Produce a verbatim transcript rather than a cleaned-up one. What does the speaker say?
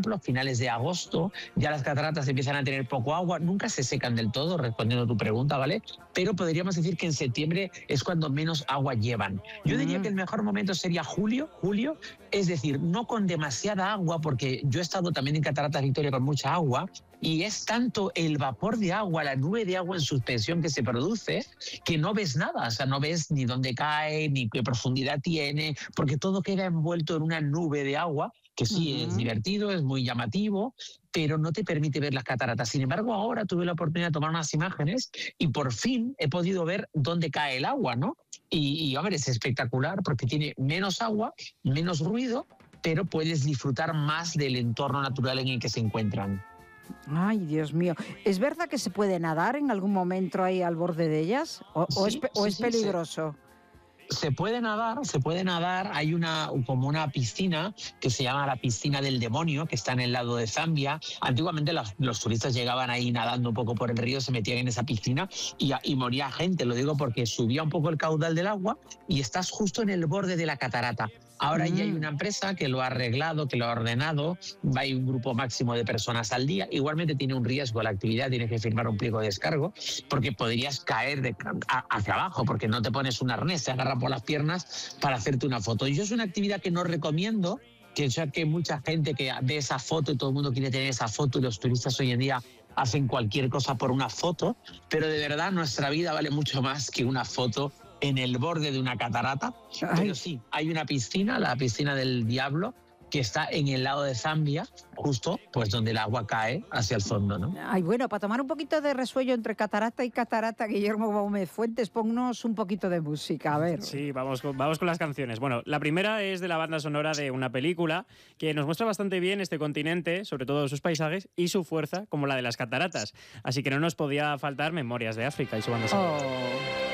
ejemplo, a finales de agosto, ya las cataratas empiezan a tener poco agua, nunca se secan del todo, respondiendo a tu pregunta, ¿vale? Pero podríamos decir que en septiembre es cuando menos agua llevan. Yo diría que el mejor momento sería julio, julio, es decir, no con demasiada agua, porque yo he estado también en Cataratas Victoria con mucha agua, y es tanto el vapor de agua, la nube de agua en suspensión que se produce, que no ves nada, o sea, no ves ni dónde cae, ni qué profundidad tiene, porque todo queda envuelto en una nube de agua, que sí uh-huh. es divertido, es muy llamativo, pero no te permite ver las cataratas. Sin embargo, ahora tuve la oportunidad de tomar unas imágenes y por fin he podido ver dónde cae el agua, ¿no? Y, y a ver, es espectacular porque tiene menos agua, menos ruido, pero puedes disfrutar más del entorno natural en el que se encuentran. Ay, Dios mío. ¿Es verdad que se puede nadar en algún momento ahí al borde de ellas? ¿O, sí, o es, o sí, es peligroso? Sí. Se puede nadar, se puede nadar. Hay una como una piscina que se llama la piscina del demonio, que está en el lado de Zambia. Antiguamente los, los turistas llegaban ahí nadando un poco por el río, se metían en esa piscina y, y moría gente. Lo digo porque subía un poco el caudal del agua y estás justo en el borde de la catarata. Ahora mm. ya hay una empresa que lo ha arreglado, que lo ha ordenado. Hay un grupo máximo de personas al día. Igualmente tiene un riesgo la actividad, tienes que firmar un pliego de descargo porque podrías caer de, a, hacia abajo porque no te pones un arnés, te agarran por las piernas para hacerte una foto. Y yo es una actividad que no recomiendo, que ya que mucha gente que ve esa foto y todo el mundo quiere tener esa foto y los turistas hoy en día hacen cualquier cosa por una foto, pero de verdad nuestra vida vale mucho más que una foto en el borde de una catarata. Ay. Pero sí, hay una piscina, la piscina del Diablo, que está en el lado de Zambia, justo pues donde el agua cae hacia el fondo, ¿no? Ay, bueno, para tomar un poquito de resuello entre catarata y catarata, Guillermo Gómez Fuentes, ponnos un poquito de música, a ver. Sí, vamos con, vamos con las canciones. Bueno, la primera es de la banda sonora de una película que nos muestra bastante bien este continente, sobre todo sus paisajes y su fuerza, como la de las cataratas. Así que no nos podía faltar Memorias de África y su banda sonora. Oh.